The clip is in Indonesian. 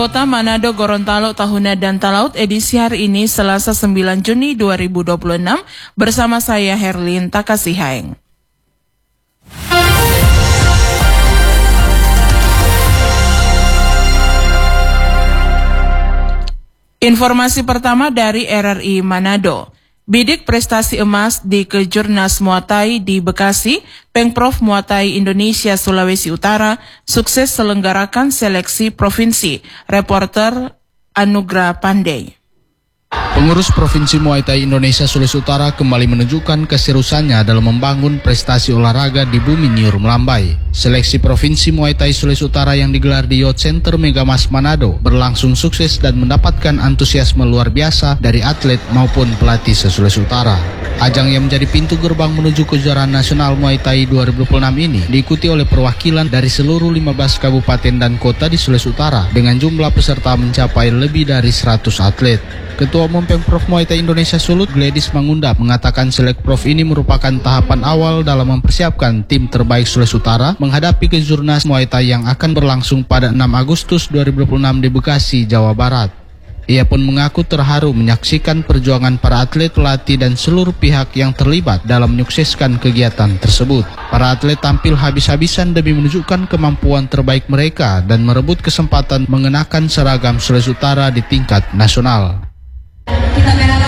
Kota Manado Gorontalo Tahuna dan Talaut edisi hari ini Selasa 9 Juni 2026 bersama saya Herlin Takasihaeng. Informasi pertama dari RRI Manado. Bidik prestasi emas di Kejurnas Muay Thai di Bekasi, Pengprov Muay Thai Indonesia Sulawesi Utara sukses selenggarakan seleksi provinsi. Reporter Anugrah Pandey. Pengurus Provinsi Muay Thai Indonesia Sulawesi Utara kembali menunjukkan keseriusannya dalam membangun prestasi olahraga di bumi Nyur Melambai. Seleksi Provinsi Muay Thai Sulawesi Utara yang digelar di Youth Center Megamas Manado berlangsung sukses dan mendapatkan antusiasme luar biasa dari atlet maupun pelatih se-Sulawesi Utara. Ajang yang menjadi pintu gerbang menuju kejuaraan nasional Muay Thai 2026 ini diikuti oleh perwakilan dari seluruh 15 kabupaten dan kota di Sulawesi Utara dengan jumlah peserta mencapai lebih dari 100 atlet. Ketua Umum Pengprov Muay Thai Indonesia Sulut, Gladys Mangunda, mengatakan Selekprov ini merupakan tahapan awal dalam mempersiapkan tim terbaik Sulawesi Utara menghadapi Kejurnas Muay Thai yang akan berlangsung pada 6 Agustus 2026 di Bekasi, Jawa Barat. Ia pun mengaku terharu menyaksikan perjuangan para atlet, pelatih, dan seluruh pihak yang terlibat dalam menyukseskan kegiatan tersebut. Para atlet tampil habis-habisan demi menunjukkan kemampuan terbaik mereka dan merebut kesempatan mengenakan seragam Sulawesi Utara di tingkat nasional. Kita